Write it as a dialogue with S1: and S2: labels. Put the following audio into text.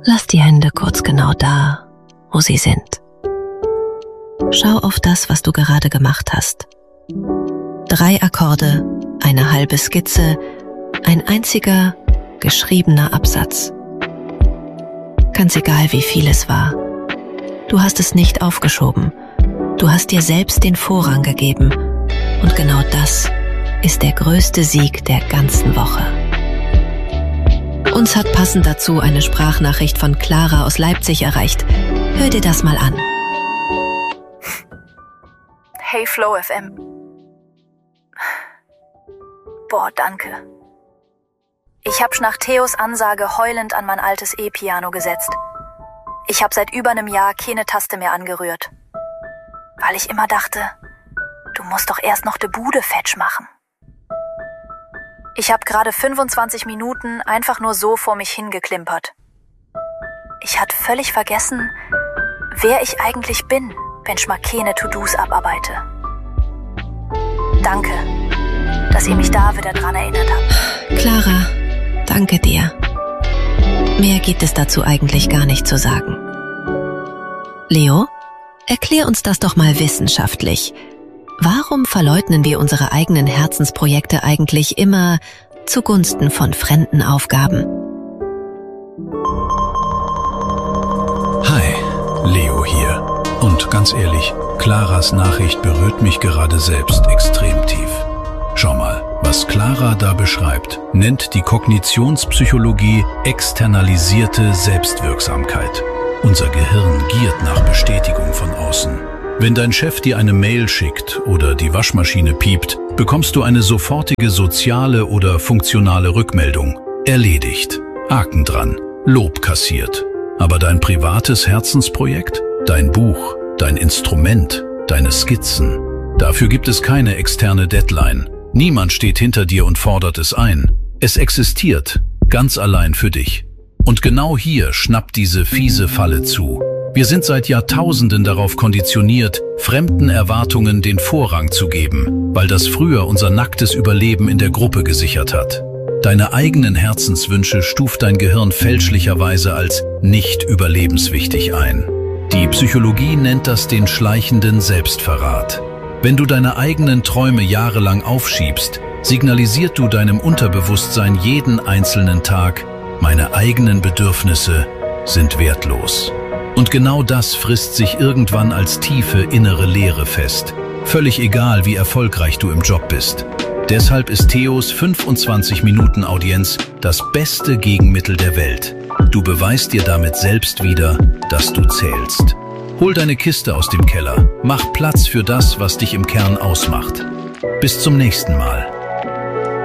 S1: Lass die Hände kurz genau da, wo sie sind. Schau auf das, was du gerade gemacht hast. 3 Akkorde, eine halbe Skizze, ein einziger geschriebener Absatz. Ganz egal, wie viel es war. Du hast es nicht aufgeschoben. Du hast dir selbst den Vorrang gegeben. Und genau das ist der größte Sieg der ganzen Woche. Uns hat passend dazu eine Sprachnachricht von Clara aus Leipzig erreicht. Hör dir das mal an.
S2: Hey Flow FM. Boah, danke. Ich hab nach Theos Ansage heulend an mein altes E-Piano gesetzt. Ich hab seit über einem Jahr keine Taste mehr angerührt. Weil ich immer dachte, du musst doch erst noch de Bude fetsch machen. Ich hab gerade 25 Minuten einfach nur so vor mich hingeklimpert. Ich hatte völlig vergessen, wer ich eigentlich bin, wenn ich mal keine To-Dos abarbeite. Danke, dass ihr mich da wieder dran erinnert habt.
S1: Clara, danke dir. Mehr gibt es dazu eigentlich gar nicht zu sagen. Leo, erklär uns das doch mal wissenschaftlich. Warum verleugnen wir unsere eigenen Herzensprojekte eigentlich immer zugunsten von fremden Aufgaben?
S3: Hi, Leo hier. Und ganz ehrlich, Claras Nachricht berührt mich gerade selbst extrem tief. Schau mal, was Clara da beschreibt, nennt die Kognitionspsychologie externalisierte Selbstwirksamkeit. Unser Gehirn giert nach Bestätigung von außen. Wenn dein Chef dir eine Mail schickt oder die Waschmaschine piept, bekommst du eine sofortige soziale oder funktionale Rückmeldung. Erledigt. Haken dran. Lob kassiert. Aber dein privates Herzensprojekt? Dein Buch? Dein Instrument? Deine Skizzen? Dafür gibt es keine externe Deadline. Niemand steht hinter dir und fordert es ein. Es existiert. Ganz allein für dich. Und genau hier schnappt diese fiese Falle zu. Wir sind seit Jahrtausenden darauf konditioniert, fremden Erwartungen den Vorrang zu geben, weil das früher unser nacktes Überleben in der Gruppe gesichert hat. Deine eigenen Herzenswünsche stuft dein Gehirn fälschlicherweise als nicht überlebenswichtig ein. Die Psychologie nennt das den schleichenden Selbstverrat. Wenn du deine eigenen Träume jahrelang aufschiebst, signalisiert du deinem Unterbewusstsein jeden einzelnen Tag: Meine eigenen Bedürfnisse sind wertlos. Und genau das frisst sich irgendwann als tiefe innere Leere fest. Völlig egal, wie erfolgreich du im Job bist. Deshalb ist Theos 25-Minuten-Audienz das beste Gegenmittel der Welt. Du beweist dir damit selbst wieder, dass du zählst. Hol deine Kiste aus dem Keller. Mach Platz für das, was dich im Kern ausmacht. Bis zum nächsten Mal.